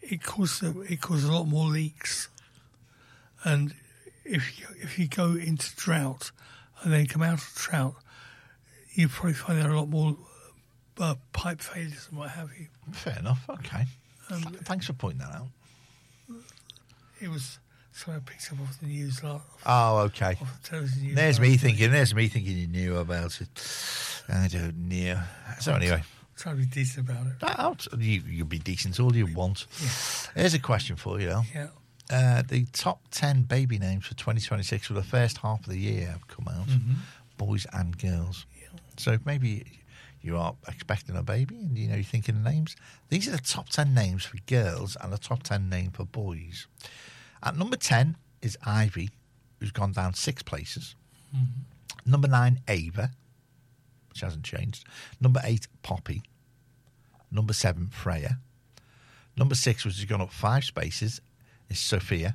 it caused a lot more leaks. And if you go into drought and then come out of drought, you probably find there are a lot more pipe failures and what have you. Fair enough. Okay. Thanks for pointing that out. It was something I picked up off the news last. Oh, okay. Off the television news. There's me thinking you knew about it. I don't know. So anyway. Try to be decent about it. You'll be decent all you want. Yeah. Here's a question for you, though. Yeah. The top 10 baby names for 2026 for the first half of the year have come out. Mm-hmm. Boys and girls. Yeah. So maybe you are expecting a baby and you're thinking of names. These are the top 10 names for girls and the top 10 name for boys. At number 10 is Ivy, who's gone down 6 places. Mm-hmm. Number 9, Ava, which hasn't changed. Number 8, Poppy. Number 7, Freya. Number 6, which has gone up 5 spaces, is Sophia,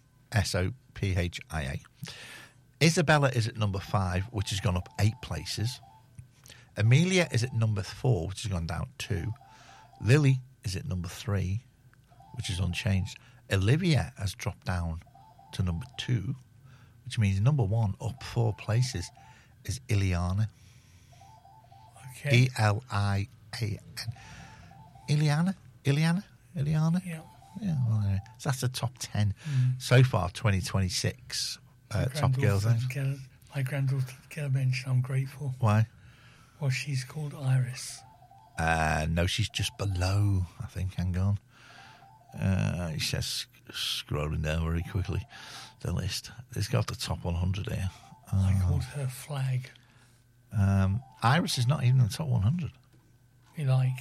Sophia. Isabella is at number 5, which has gone up 8 places. Amelia is at number 4, which has gone down 2. Lily is at number 3, which is unchanged. Olivia has dropped down to number 2, which means number 1 up 4 places is Iliana. Okay. Elian. Iliana? Yeah. Yeah, well, anyway. So that's the top 10 so far, 2026 top girls. My granddaughter get a mention. I'm grateful. Why? Well, she's called Iris. No, she's just below, I think. Hang on. It's just scrolling down very quickly, the list. It's got the top 100 here. I called her Flag. Iris is not even in the top 100. We like.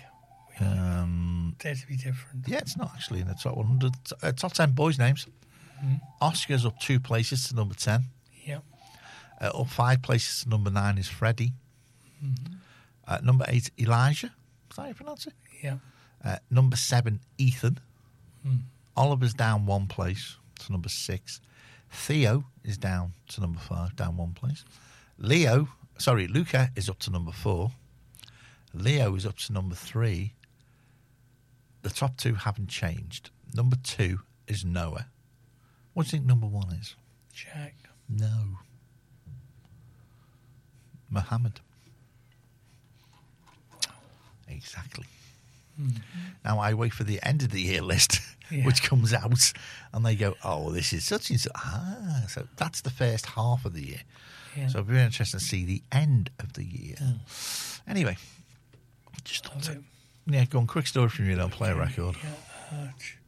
Dare to be different. Yeah, it's not actually in the top 100. Top 10 boys' names. Mm-hmm. Oscar's up 2 places to number 10. Yeah. Up 5 places to number 9 is Freddie. Mm-hmm. Number 8, Elijah. Is that how you pronounce it? Yeah. Number 7, Ethan. Oliver's down 1 place to number 6. Theo is down to number 5, down 1 place. Luca is up to number 4. Leo is up to number 3. The top 2 haven't changed. Number 2 is Noah. What do you think number 1 is? Jack. No. Muhammad. Exactly. Mm-hmm. Now I wait for the end of the year list, which comes out, and they go, "Oh, this is such and such." So that's the first half of the year. Yeah. So it'll be very interesting to see the end of the year. Anyway, just go on. Quick story from you. I'll play a record. Yeah,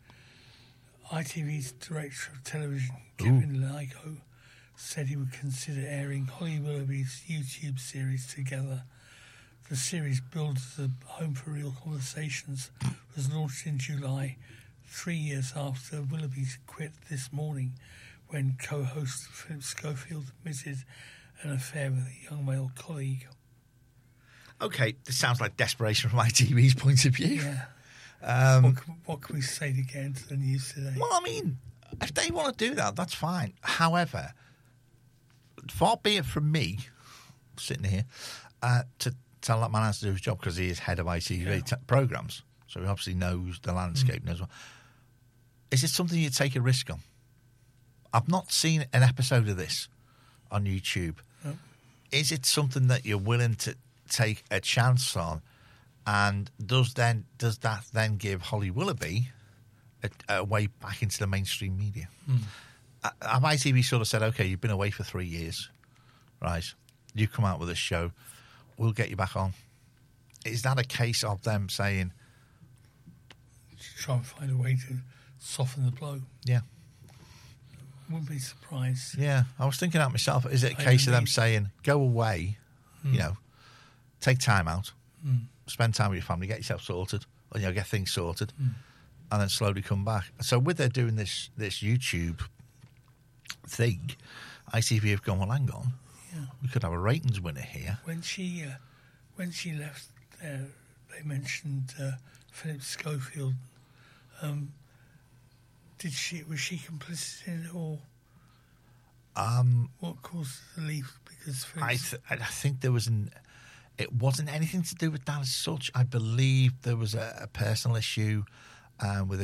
ITV's director of television, Kevin Lygo, said he would consider airing Holly Willoughby's YouTube series Together. The series, billed as a home for real conversations, was launched in July, 3 years after Willoughby quit This Morning, when co-host Philip Schofield admitted an affair with a young male colleague. Okay, this sounds like desperation from ITV's point of view. Yeah. What can we say to get into the news today? Well, I mean, if they want to do that, that's fine. However, far be it from me, sitting here, to tell that man how to do his job, because he is head of ITV programmes, so he obviously knows the landscape and as well. Is it something you take a risk on? I've not seen an episode of this on YouTube. No. Is it something that you're willing to take a chance on, and does that then give Holly Willoughby a way back into the mainstream media? Have ITV sort of said, okay, you've been away for 3 years, right, you come out with this show, we'll get you back on? Is that a case of them saying, try and find a way to soften the blow? Yeah. Wouldn't be surprised. Yeah, I was thinking that myself. Is it a case of them saying, go away, take time out, spend time with your family, get yourself sorted, or get things sorted, and then slowly come back? So with their doing this YouTube thing, ITV have gone, well, hang on, we could have a ratings winner here. When she left there, they mentioned Philip Schofield. Was she complicit in it, or what caused the leave? Because I think there was it wasn't anything to do with that as such. I believe there was a personal issue with